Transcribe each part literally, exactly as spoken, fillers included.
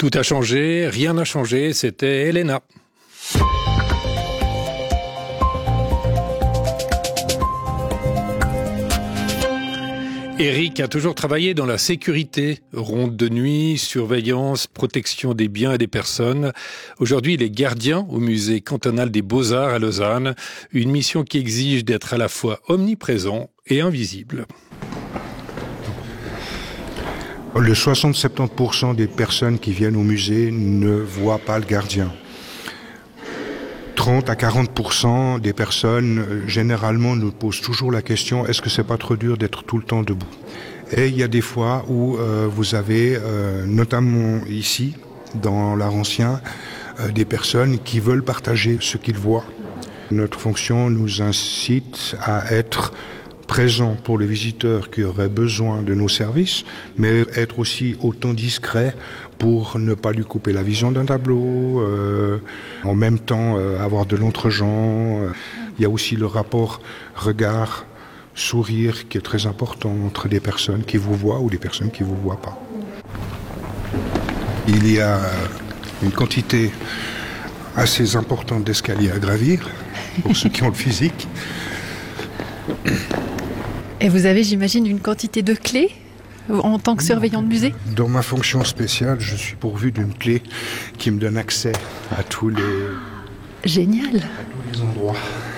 Tout a changé, rien n'a changé, c'était Elena. Eric a toujours travaillé dans la sécurité, ronde de nuit, surveillance, protection des biens et des personnes. Aujourd'hui, il est gardien au musée cantonal des Beaux-Arts à Lausanne, une mission qui exige d'être à la fois omniprésent et invisible. Le soixante à soixante-dix pour cent des personnes qui viennent au musée ne voient pas le gardien. trente à quarante pour cent des personnes, généralement, nous posent toujours la question, est-ce que c'est pas trop dur d'être tout le temps debout ? Et il y a des fois où euh, vous avez, euh, notamment ici, dans l'art ancien, euh, des personnes qui veulent partager ce qu'ils voient. Notre fonction nous incite à être présents pour les visiteurs qui auraient besoin de nos services, mais être aussi autant discret pour ne pas lui couper la vision d'un tableau, euh, en même temps euh, avoir de l'entre-gens. Il y a aussi le rapport regard, sourire qui est très important entre des personnes qui vous voient ou des personnes qui ne vous voient pas. Il y a une quantité assez importante d'escaliers à gravir, pour ceux qui ont le physique. Et vous avez, j'imagine, une quantité de clés en tant que surveillant de musée ? Dans ma fonction spéciale, je suis pourvu d'une clé qui me donne accès à tous les... Génial ! À tous les endroits.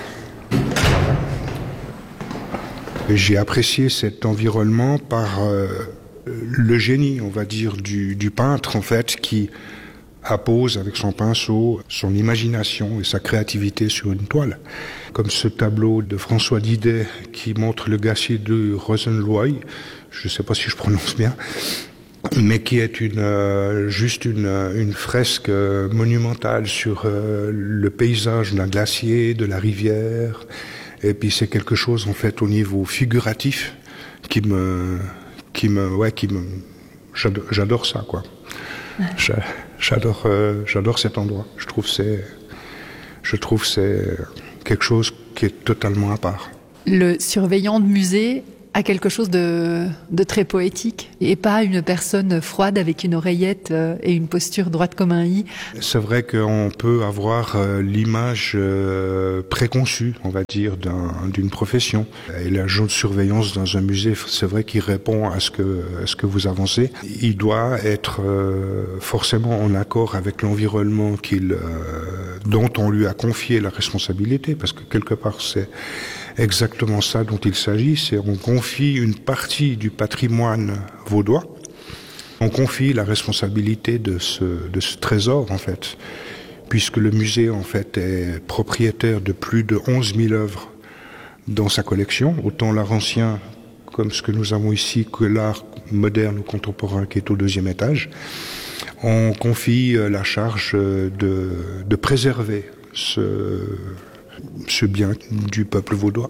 Et j'ai apprécié cet environnement par euh, le génie, on va dire, du, du peintre, en fait, qui appose avec son pinceau son imagination et sa créativité sur une toile. Comme ce tableau de François Didet qui montre le glacier de Rosenloy, je ne sais pas si je prononce bien, mais qui est une, euh, juste une, une fresque euh, monumentale sur euh, le paysage d'un glacier, de la rivière. Et puis c'est quelque chose en fait au niveau figuratif qui me, qui me, ouais, qui me, j'adore, j'adore ça quoi. Ouais. J'adore, euh, j'adore cet endroit. Je trouve c'est, je trouve c'est quelque chose qui est totalement à part. Le surveillant de musée a quelque chose de, de très poétique et pas une personne froide avec une oreillette et une posture droite comme un i. C'est vrai qu'on peut avoir l'image préconçue, on va dire, d'un, d'une profession. Et l'agent de surveillance dans un musée, c'est vrai qu'il répond à ce que, à ce que vous avancez. Il doit être forcément en accord avec l'environnement qu'il, dont on lui a confié la responsabilité, parce que quelque part c'est exactement ça dont il s'agit, c'est on confie une partie du patrimoine vaudois, on confie la responsabilité de ce, de ce trésor en fait, puisque le musée en fait est propriétaire de plus de onze mille œuvres dans sa collection, autant l'art ancien comme ce que nous avons ici que l'art moderne ou contemporain qui est au deuxième étage. On confie la charge de, de préserver ce ce bien du peuple vaudois.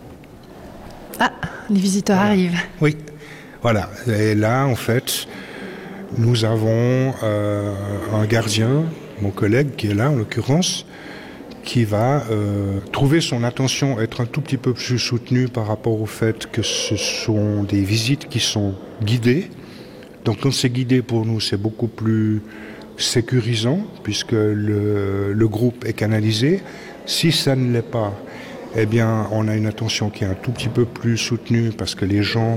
Ah, les visiteurs voilà. arrivent. Oui, voilà. Et là, en fait, nous avons euh, un gardien, mon collègue qui est là, en l'occurrence, qui va euh, trouver son attention être un tout petit peu plus soutenue par rapport au fait que ce sont des visites qui sont guidées. Donc, quand c'est guidé pour nous, c'est beaucoup plus sécurisant, puisque le, le groupe est canalisé. Si ça ne l'est pas, eh bien, on a une attention qui est un tout petit peu plus soutenue parce que les gens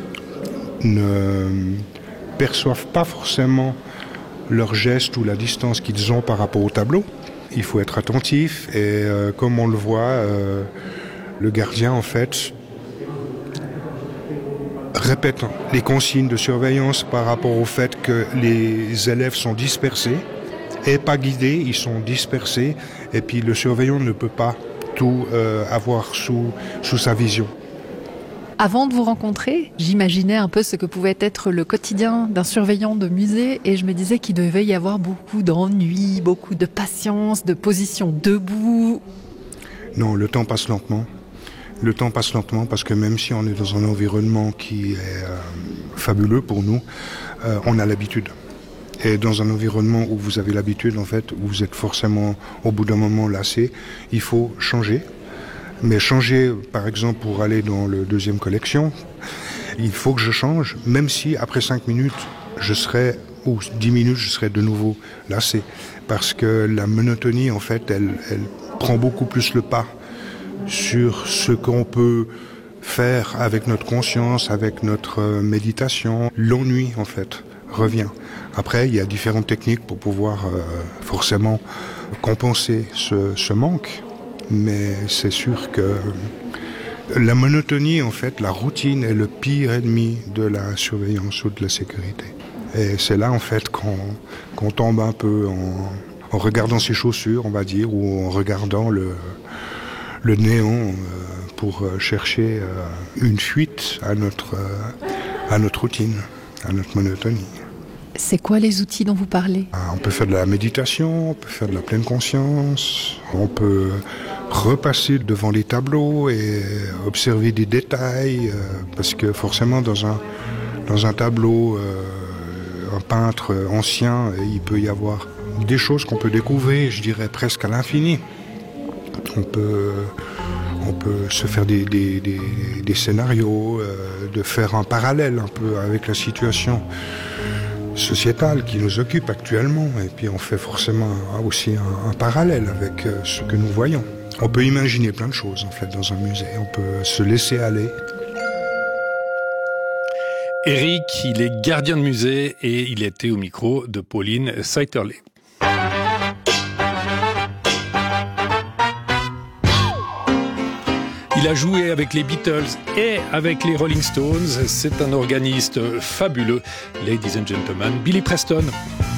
ne perçoivent pas forcément leur geste ou la distance qu'ils ont par rapport au tableau. Il faut être attentif et euh, comme on le voit, euh, le gardien, en fait, répète les consignes de surveillance par rapport au fait que les élèves sont dispersés. Et pas guidés, ils sont dispersés, et puis le surveillant ne peut pas tout euh, avoir sous, sous sa vision. Avant de vous rencontrer, j'imaginais un peu ce que pouvait être le quotidien d'un surveillant de musée, et je me disais qu'il devait y avoir beaucoup d'ennui, beaucoup de patience, de position debout. Non, le temps passe lentement. Le temps passe lentement parce que même si on est dans un environnement qui est euh, fabuleux pour nous, euh, on a l'habitude. Et dans un environnement où vous avez l'habitude, en fait, où vous êtes forcément, au bout d'un moment, lassé, il faut changer. Mais changer, par exemple, pour aller dans le deuxième collection, il faut que je change, même si, après cinq minutes, je serai ou dix minutes, je serais de nouveau lassé. Parce que la monotonie, en fait, elle, elle prend beaucoup plus le pas sur ce qu'on peut faire avec notre conscience, avec notre méditation. L'ennui, en fait, revient. Après, il y a différentes techniques pour pouvoir euh, forcément compenser ce, ce manque. Mais c'est sûr que la monotonie, en fait, la routine est le pire ennemi de la surveillance ou de la sécurité. Et c'est là, en fait, qu'on, qu'on tombe un peu en, en regardant ses chaussures, on va dire, ou en regardant le, le néon euh, pour chercher euh, une fuite à notre, euh, à notre routine, à notre monotonie. C'est quoi les outils dont vous parlez ? On peut faire de la méditation, on peut faire de la pleine conscience, on peut repasser devant les tableaux et observer des détails, euh, parce que forcément dans un, dans un tableau, euh, un peintre ancien, il peut y avoir des choses qu'on peut découvrir, je dirais presque à l'infini. On peut, on peut se faire des, des, des, des scénarios, euh, de faire un parallèle un peu avec la situation sociétale qui nous occupe actuellement, et puis on fait forcément aussi un, un parallèle avec euh, ce que nous voyons. On peut imaginer plein de choses en fait dans un musée, on peut se laisser aller. Eric, il est gardien de musée et il était au micro de Pauline Seiterle. Il a joué avec les Beatles et avec les Rolling Stones. C'est un organiste fabuleux. Ladies and gentlemen, Billy Preston.